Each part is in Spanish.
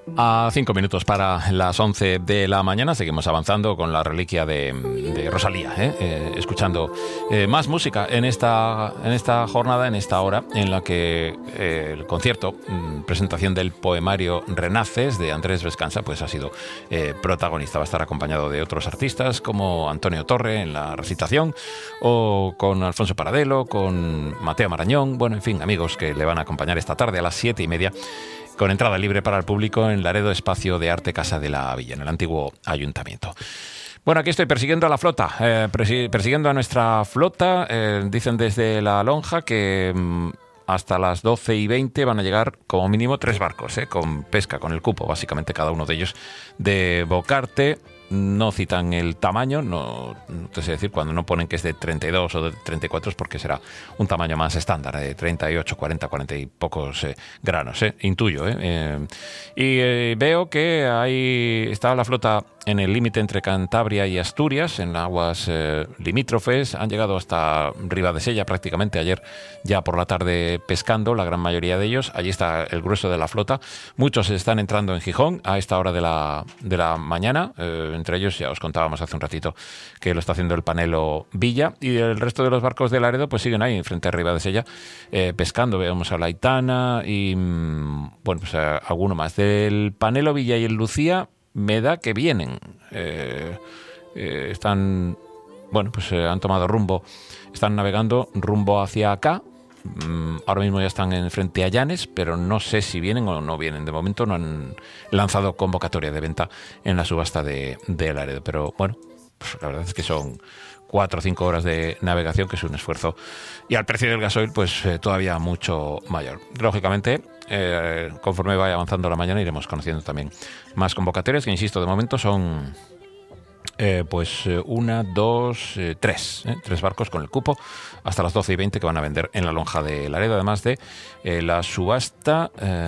A 5 minutos para las 11 de la mañana seguimos avanzando con la reliquia de Rosalía, escuchando más música en esta jornada, en esta hora en la que el concierto, presentación del poemario Renaces de Andrés Vescanza, pues ha sido protagonista. Va a estar acompañado de otros artistas como Antonio Torre en la recitación, o con Alfonso Paradelo, con Mateo Marañón, bueno, en fin, amigos que le van a acompañar esta tarde a las 7:30, con entrada libre para el público en Laredo Espacio de Arte Casa de la Villa, en el antiguo ayuntamiento. Bueno, aquí estoy persiguiendo a la flota, persiguiendo a nuestra flota. Dicen desde la lonja que hasta las 12:20 van a llegar como mínimo 3 barcos, con pesca, con el cupo, básicamente cada uno de ellos de Bocarte. No citan el tamaño, no te sé decir, cuando no ponen que es de 32 o de 34 es porque será un tamaño más estándar, de 38, 40 y pocos granos, intuyo. Y veo que está la flota en el límite entre Cantabria y Asturias, en aguas limítrofes. Han llegado hasta Ribadesella prácticamente ayer ya por la tarde pescando, la gran mayoría de ellos. Allí está el grueso de la flota. Muchos están entrando en Gijón a esta hora de la mañana. Entre ellos, ya os contábamos hace un ratito que lo está haciendo el Panelo Villa, y el resto de los barcos de Laredo pues siguen ahí frente a Ribadesella pescando. Veamos a la Aitana y bueno, pues alguno más. Del Panelo Villa y el Lucía me da que vienen. Están, bueno, pues han tomado rumbo, están navegando rumbo hacia acá. Ahora mismo ya están en frente a Llanes, pero no sé si vienen o no vienen. De momento no han lanzado convocatoria de venta en la subasta de Laredo, pero bueno, pues la verdad es que son 4 o 5 horas de navegación, que es un esfuerzo, y al precio del gasoil pues todavía mucho mayor. Lógicamente, conforme vaya avanzando la mañana iremos conociendo también más convocatorias, que insisto, de momento son 1, 2, 3 barcos con el cupo hasta las 12:20 que van a vender en la lonja de Laredo, además de la subasta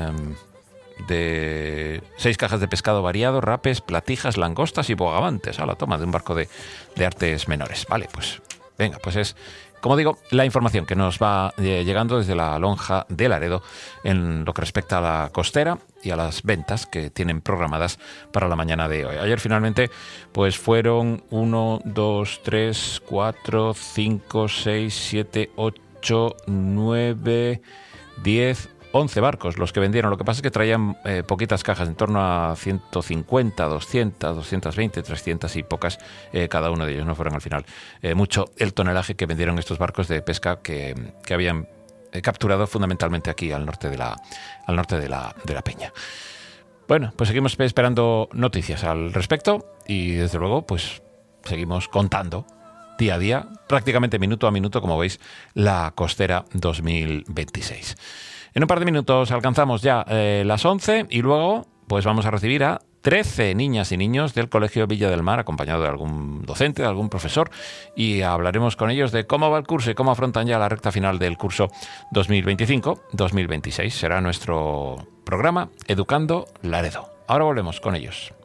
de 6 cajas de pescado variado, rapes, platijas, langostas y bogavantes a la toma de un barco de artes menores. Vale, pues venga, pues es, como digo, la información que nos va llegando desde la lonja de Laredo en lo que respecta a la costera y a las ventas que tienen programadas para la mañana de hoy. Ayer finalmente pues fueron 1, 2, 3, 4, 5, 6, 7, 8, 9, 10, 11 barcos los que vendieron. Lo que pasa es que traían poquitas cajas, en torno a 150, 200, 220, 300 y pocas cada uno de ellos. No fueron al final mucho el tonelaje que vendieron estos barcos de pesca que habían capturado fundamentalmente aquí al norte de la Peña. Bueno, pues seguimos esperando noticias al respecto y desde luego pues seguimos contando día a día, prácticamente minuto a minuto, como veis, la costera 2026. En un par de minutos alcanzamos ya las 11 y luego pues vamos a recibir a 13 niñas y niños del Colegio Villa del Mar, acompañado de algún docente, de algún profesor, y hablaremos con ellos de cómo va el curso y cómo afrontan ya la recta final del curso 2025-2026. Será nuestro programa Educando Laredo. Ahora volvemos con ellos.